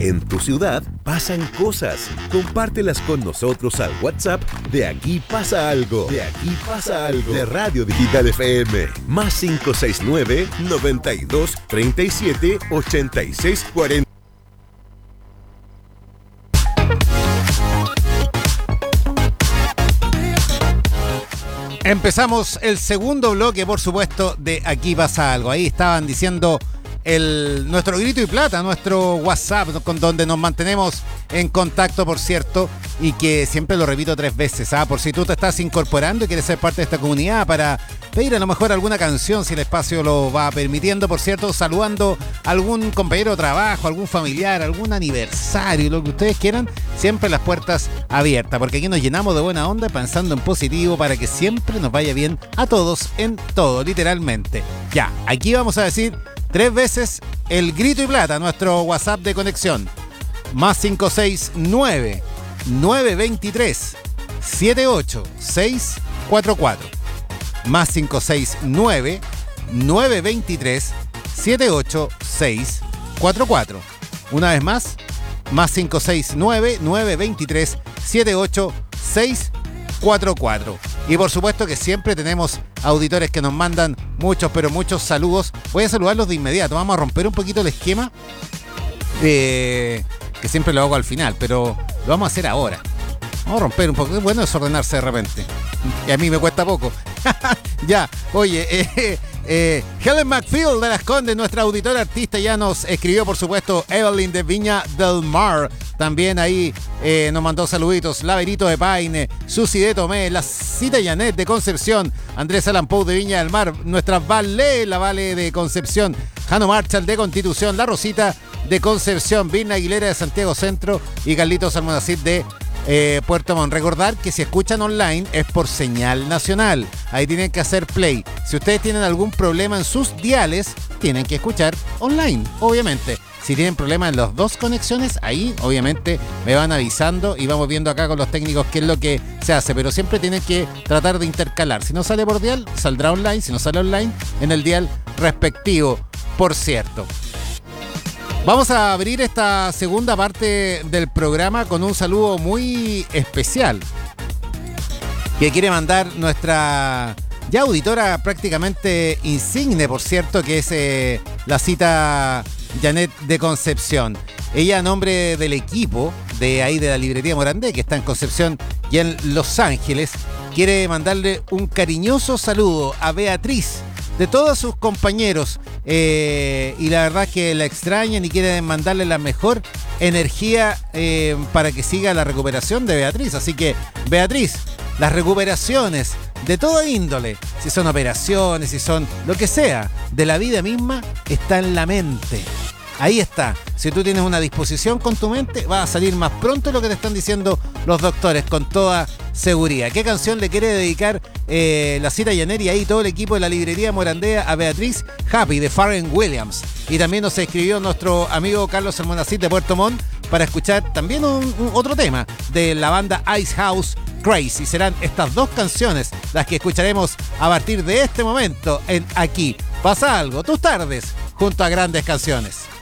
En tu ciudad pasan cosas. Compártelas con nosotros al WhatsApp de Aquí pasa algo. De Aquí pasa algo. De Radio Digital FM. Más 569 92 37 86 40. Empezamos el segundo bloque, por supuesto, de Aquí pasa algo. Ahí estaban diciendo nuestro grito y plata, nuestro WhatsApp, con donde nos mantenemos en contacto, por cierto, y que siempre lo repito 3 veces, por si tú te estás incorporando y quieres ser parte de esta comunidad para pedir a lo mejor alguna canción, si el espacio lo va permitiendo, por cierto, saludando a algún compañero de trabajo, algún familiar, algún aniversario, lo que ustedes quieran, siempre las puertas abiertas, porque aquí nos llenamos de buena onda pensando en positivo para que siempre nos vaya bien a todos en todo, literalmente. Ya, aquí vamos a decir 3 veces el grito y plata, nuestro WhatsApp de conexión. Más 569 923 78644. Más 569 923 78644. Una vez más, más 569 923 78644. Y por supuesto que siempre tenemos auditores que nos mandan muchos, pero muchos saludos. Voy a saludarlos de inmediato. Vamos a romper un poquito el esquema, que siempre lo hago al final, pero lo vamos a hacer ahora. Vamos a romper un poco. Es bueno desordenarse de repente. Y a mí me cuesta poco. Ya, oye, Helen McField de Las Condes, nuestra auditora artista, ya nos escribió, por supuesto, Evelyn de Viña del Mar. También ahí nos mandó saluditos. Laverito de Paine, Susi de Tomé, la Cita Janet de Concepción, Andrés Alan Pou de Viña del Mar, nuestra Vale, la Vale de Concepción, Jano Marshall de Constitución, La Rosita de Concepción, Virna Aguilera de Santiago Centro y Carlitos Almonacid de Puerto Montt. Recordar que si escuchan online es por señal nacional. Ahí tienen que hacer play. Si ustedes tienen algún problema en sus diales, tienen que escuchar online, obviamente. Si tienen problemas en las 2 conexiones, ahí obviamente me van avisando y vamos viendo acá con los técnicos qué es lo que se hace. Pero siempre tienen que tratar de intercalar. Si no sale por dial, saldrá online. Si no sale online, en el dial respectivo, por cierto. Vamos a abrir esta segunda parte del programa con un saludo muy especial que quiere mandar nuestra ya auditora prácticamente insigne, por cierto, que es la Cita Janet de Concepción. Ella, a nombre del equipo de ahí de la librería Morandé, que está en Concepción y en Los Ángeles, quiere mandarle un cariñoso saludo a Beatriz, de todos sus compañeros, y la verdad que la extrañan y quieren mandarle la mejor energía para que siga la recuperación de Beatriz. Así que, Beatriz, las recuperaciones de toda índole, si son operaciones, si son lo que sea, de la vida misma, está en la mente. Ahí está. Si tú tienes una disposición con tu mente, va a salir más pronto lo que te están diciendo los doctores, con toda seguridad. ¿Qué canción le quiere dedicar la Cita Janet y ahí todo el equipo de la librería Morandea a Beatriz? Happy, de Pharrell Williams. Y también nos escribió nuestro amigo Carlos Almonacid de Puerto Montt para escuchar también otro tema de la banda Ice House, Crazy. Serán estas 2 canciones las que escucharemos a partir de este momento en Aquí pasa algo, tus tardes junto a grandes canciones.